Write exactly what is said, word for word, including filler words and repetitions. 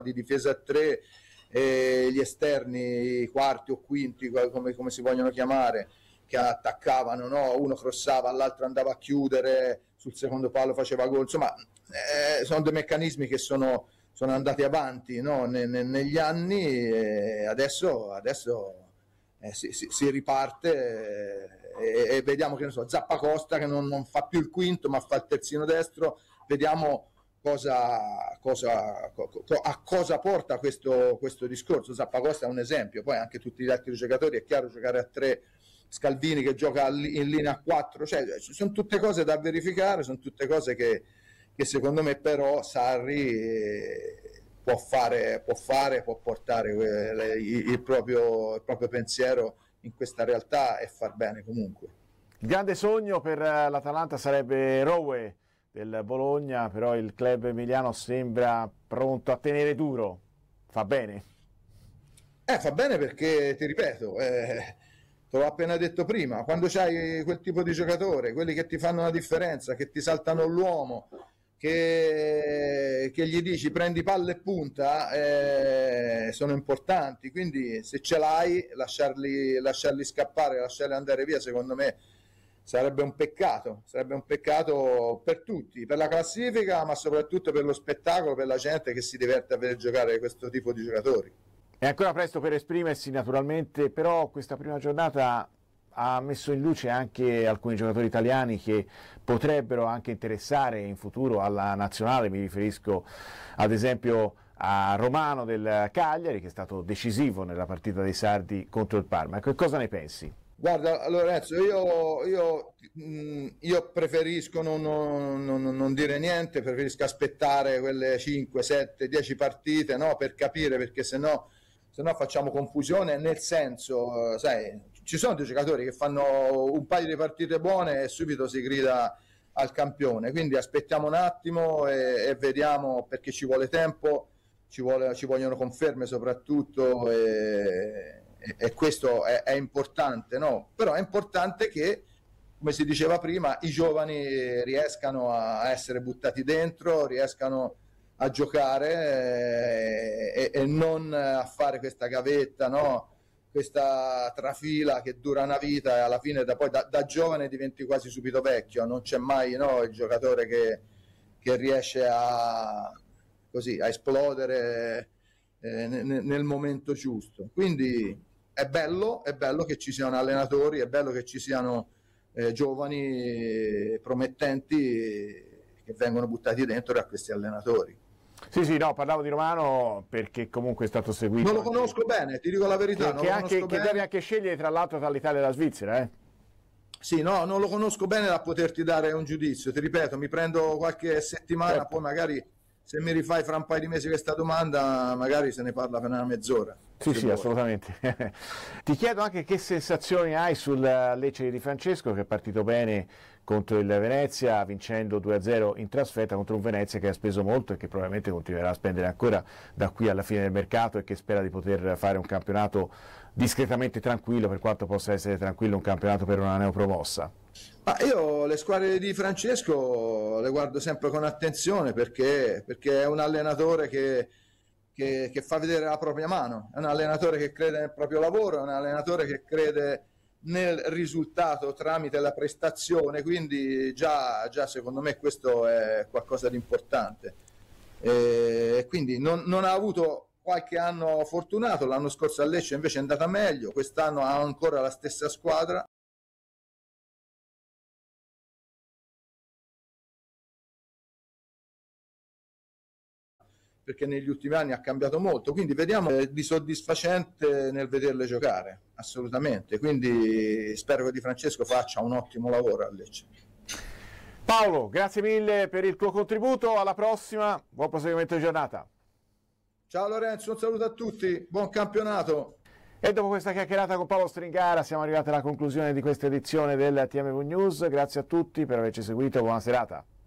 di difesa a tre, e gli esterni, i quarti o quinti, come, come si vogliono chiamare, che attaccavano, no? Uno crossava, l'altro andava a chiudere, sul secondo palo faceva gol, insomma eh, sono dei meccanismi che sono, sono andati avanti, no? ne, ne, negli anni, e adesso, adesso eh, si, si, si riparte eh, e, e vediamo che ne so, Zappacosta che non, non fa più il quinto ma fa il terzino destro, vediamo cosa, cosa, co, co, a cosa porta questo, questo discorso. Zappacosta è un esempio, poi anche tutti gli altri giocatori, è chiaro, giocare a tre, Scalvini che gioca in linea a quattro, cioè sono tutte cose da verificare, sono tutte cose che, che secondo me però Sarri può fare, può fare, può portare il proprio, il proprio pensiero in questa realtà e far bene comunque. Il grande sogno per l'Atalanta sarebbe Rowe del Bologna, però il club emiliano sembra pronto a tenere duro. Fa bene? Eh, fa bene perché, ti ripeto, eh, te l'ho appena detto prima, quando c'hai quel tipo di giocatore, quelli che ti fanno la differenza, che ti saltano l'uomo, che, che gli dici prendi palla e punta, eh, sono importanti, quindi se ce l'hai, lasciarli, lasciarli scappare, lasciarli andare via, secondo me sarebbe un peccato, sarebbe un peccato per tutti, per la classifica, ma soprattutto per lo spettacolo, per la gente che si diverte a vedere giocare questo tipo di giocatori. È ancora presto per esprimersi naturalmente, però questa prima giornata ha messo in luce anche alcuni giocatori italiani che potrebbero anche interessare in futuro alla nazionale. Mi riferisco ad esempio a Romano del Cagliari, che è stato decisivo nella partita dei sardi contro il Parma. Che cosa ne pensi? Guarda Lorenzo, io, io, io preferisco non, non, non, non dire niente, preferisco aspettare quelle cinque, sette, dieci partite, no? Per capire, perché sennò se no facciamo confusione, nel senso, sai, ci sono dei giocatori che fanno un paio di partite buone e subito si grida al campione, quindi aspettiamo un attimo e, e vediamo, perché ci vuole tempo, ci, vuole, ci vogliono conferme soprattutto, e, e, e questo è, è importante, no? Però è importante che, come si diceva prima, i giovani riescano a essere buttati dentro, riescano a giocare eh, e, e non a fare questa gavetta, no? Questa trafila che dura una vita e alla fine da, poi da, da giovane diventi quasi subito vecchio, non c'è mai, no, il giocatore che, che riesce a, così, a esplodere eh, nel, nel momento giusto. Quindi è bello, è bello che ci siano allenatori, è bello che ci siano eh, giovani promettenti che vengono buttati dentro da questi allenatori. Sì, sì, no, parlavo di Romano perché comunque è stato seguito. Non lo conosco anche, bene, ti dico la verità. Che, non che, lo anche, bene. Che deve anche scegliere tra l'altro tra l'Italia e la Svizzera, eh? Sì, no, non lo conosco bene da poterti dare un giudizio. Ti ripeto, mi prendo qualche settimana, certo. Poi magari se mi rifai fra un paio di mesi questa domanda, magari se ne parla per una mezz'ora. Sì, sì, vuoi. Assolutamente. Ti chiedo anche che sensazioni hai sul Lecce di Francesco, che è partito bene contro il Venezia, vincendo due a zero in trasferta contro un Venezia che ha speso molto e che probabilmente continuerà a spendere ancora da qui alla fine del mercato, e che spera di poter fare un campionato discretamente tranquillo, per quanto possa essere tranquillo un campionato per una neopromossa. Ma io le squadre di Francesco le guardo sempre con attenzione, perché, perché è un allenatore che, che, che fa vedere la propria mano, è un allenatore che crede nel proprio lavoro, è un allenatore che crede nel risultato tramite la prestazione, quindi già, già secondo me questo è qualcosa di importante. E quindi non, non ha avuto qualche anno fortunato, l'anno scorso a Lecce invece è andata meglio, quest'anno ha ancora la stessa squadra. Perché negli ultimi anni ha cambiato molto, quindi vediamo eh, di soddisfacente nel vederle giocare, assolutamente, quindi spero che Di Francesco faccia un ottimo lavoro a Lecce. Paolo, grazie mille per il tuo contributo, alla prossima, buon proseguimento di giornata. Ciao Lorenzo, un saluto a tutti, buon campionato. E dopo questa chiacchierata con Paolo Stringara siamo arrivati alla conclusione di questa edizione del T M V News, grazie a tutti per averci seguito, buona serata.